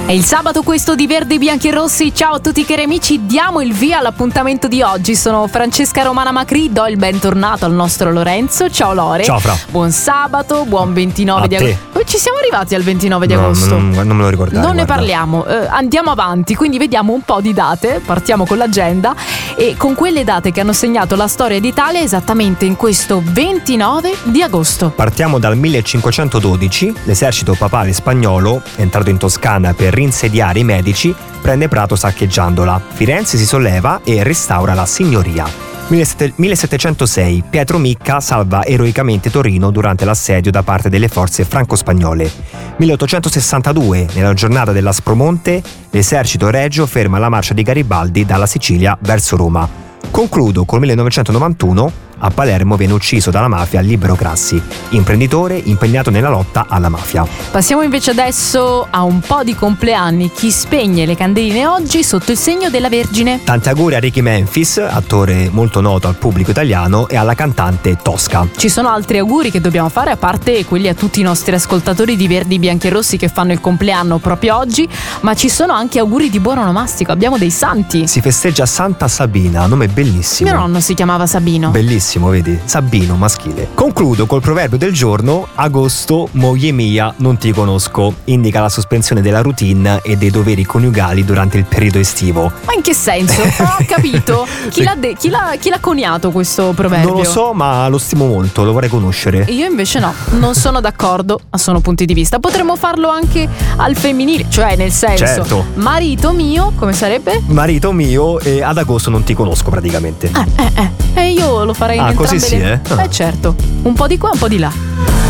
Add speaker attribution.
Speaker 1: È il sabato questo di Verdi, Bianchi e Rossi. Ciao a tutti cari amici, diamo il via all'appuntamento di oggi. Sono Francesca Romana Macri, do il bentornato al nostro Lorenzo. Ciao Lore.
Speaker 2: Ciao Fra.
Speaker 1: Buon sabato, buon 29
Speaker 2: a
Speaker 1: di agosto. Ci siamo arrivati al 29 di agosto.
Speaker 2: Non me lo ricordare.
Speaker 1: Non ne
Speaker 2: guarda.
Speaker 1: parliamo, andiamo avanti, quindi vediamo un po' di date. Partiamo con l'agenda e con quelle date che hanno segnato la storia d'Italia esattamente in questo 29 di agosto.
Speaker 2: Partiamo dal 1512, l'esercito papale spagnolo, entrato in Toscana per rinsediare i medici, prende Prato saccheggiandola. Firenze si solleva e restaura la signoria. 1706, Pietro Micca salva eroicamente Torino durante l'assedio da parte delle forze franco-spagnole. 1862, nella giornata dell'Aspromonte, l'esercito regio ferma la marcia di Garibaldi dalla Sicilia verso Roma. Concludo col 1991. A Palermo viene ucciso dalla mafia Libero Grassi, imprenditore impegnato nella lotta alla mafia.
Speaker 1: Passiamo invece adesso a un po' di compleanni. Chi spegne le candeline oggi sotto il segno della Vergine?
Speaker 2: Tanti auguri a Ricky Memphis, attore molto noto al pubblico italiano, e alla cantante Tosca.
Speaker 1: Ci sono altri auguri che dobbiamo fare, a parte quelli a tutti i nostri ascoltatori di Verdi, Bianchi e Rossi che fanno il compleanno proprio oggi, ma ci sono anche auguri di buon onomastico. Abbiamo dei santi.
Speaker 2: Si festeggia Santa Sabina, nome bellissimo.
Speaker 1: Mio nonno si chiamava Sabino.
Speaker 2: Bellissimo, vedi? Sabino, maschile. Concludo col proverbio del giorno: agosto, moglie mia, non ti conosco. Indica la sospensione della routine e dei doveri coniugali durante il periodo estivo.
Speaker 1: Ma in che senso? Non ho capito. Chi l'ha coniato questo proverbio?
Speaker 2: Non lo so, ma lo stimo molto, lo vorrei conoscere.
Speaker 1: Io invece no, non sono d'accordo, ma sono punti di vista. Potremmo farlo anche al femminile, cioè nel senso,
Speaker 2: certo.
Speaker 1: Marito mio, come sarebbe?
Speaker 2: Marito mio, e ad agosto non ti conosco praticamente.
Speaker 1: E io lo farei in entrambe
Speaker 2: così sì,
Speaker 1: le... certo, un po' di qua, un po' di là.